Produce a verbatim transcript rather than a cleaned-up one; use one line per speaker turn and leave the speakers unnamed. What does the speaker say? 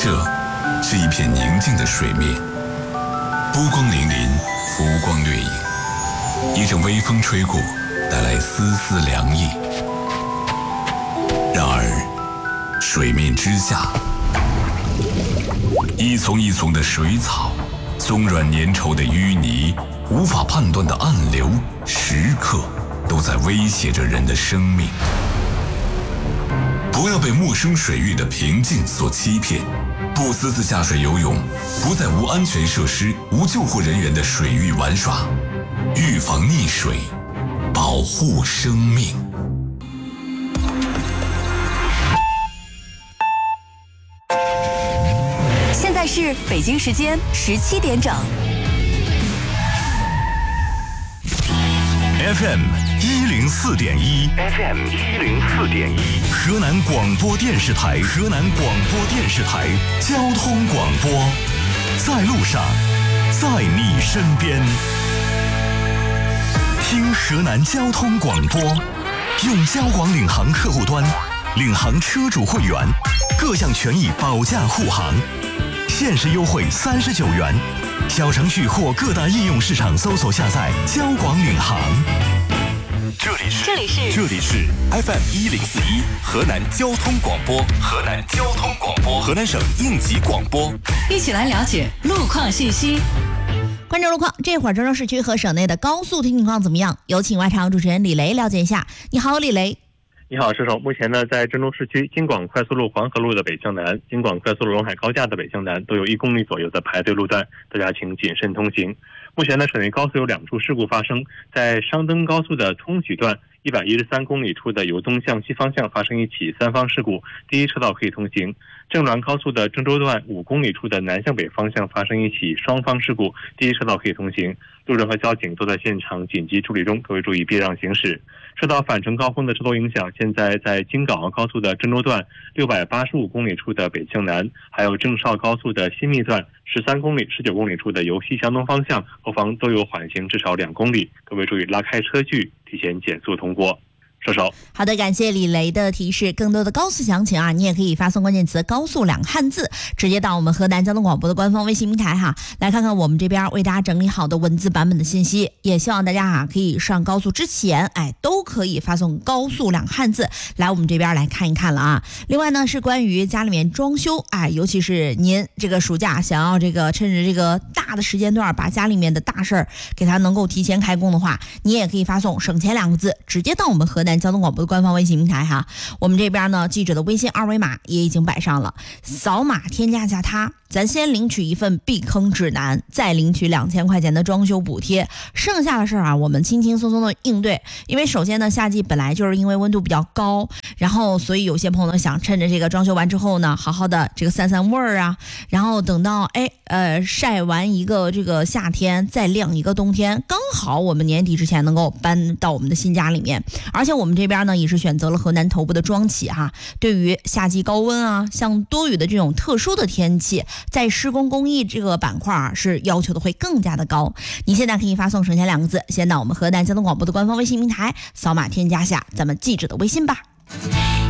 这是一片宁静的水面，波光粼粼，浮光掠影。一阵微风吹过，带来丝丝凉意。然而，水面之下，一丛一丛的水草，松软粘稠的淤泥，无法判断的暗流，时刻都在威胁着人的生命。不要被陌生水域的平静所欺骗，不私自下水游泳，不在无安全设施、无救护人员的水域玩耍，预防溺水，保护生命。
现在是北京时间十七点整。
F M 一零四点一 ，F M 一零四点一，河南广播电视台，河南广播电视台交通广播，在路上，在你身边。听河南交通广播，用交广领航客户端，领航车主会员，各项权益保驾护航，限时优惠三十九元。小程序或各大应用市场搜索下载交广领航。这里是
这里是
这里是 F M 一零四一河南交通广播，河南交通广播，河南省应急广播。
一起来了解路况信息。关注路况，这会儿郑州市区和省内的高速情况怎么样？有请外场主持人李雷了解一下。你好，李雷。
你好，石首。目前呢，在郑州市区京广快速路黄河路的北向南、京广快速路陇海高架的北向南都有一公里左右的排队路段，大家请谨慎通行。目前呢，省内高速有两处事故发生，在商登高速的通衢段一百一十三公里处的由东向西方向发生一起三方事故，第一车道可以通行。郑滦高速的郑州段五公里处的南向北方向发生一起双方事故，第一车道可以通行。路人和交警都在现场紧急处理中，各位注意避让行驶。受到返程高峰的车多影响，现在在京港澳高速的郑州段六百八十五公里处的北向南，还有郑绍高速的新密段十三公里、十九公里处的由西向东方向，后方都有缓行至少两公里，各位注意拉开车距，提前减速通过。收手。
好的，感谢李雷的提示。更多的高速详情啊，你也可以发送关键词高速两汉字，直接到我们河南交通广播的官方微信平台哈，来看看我们这边为大家整理好的文字版本的信息。也希望大家啊可以上高速之前，哎，都可以发送高速两汉字来我们这边来看一看了啊。另外呢，是关于家里面装修，哎，尤其是您这个暑假想要这个趁着这个大的时间段把家里面的大事儿给它能够提前开工的话，你也可以发送省钱两个字，直接到我们河南交通广播的官方微信平台哈。我们这边呢，记者的微信二维码也已经摆上了，扫码添加一下它，咱先领取一份避坑指南，再领取两千块钱的装修补贴，剩下的事儿啊，我们轻轻松松的应对。因为首先呢，夏季本来就是因为温度比较高，然后所以有些朋友想趁着这个装修完之后呢，好好的这个散散味儿啊，然后等到哎呃晒完一个这个夏天，再晾一个冬天，刚好我们年底之前能够搬到我们的新家里面。而且我们这边呢也是选择了河南头部的庄企哈，对于夏季高温啊，像多雨的这种特殊的天气，在施工工艺这个板块啊是要求的会更加的高。你现在可以发送省钱两个字，先到我们河南交通广播的官方微信平台，扫码添加下咱们记者的微信吧。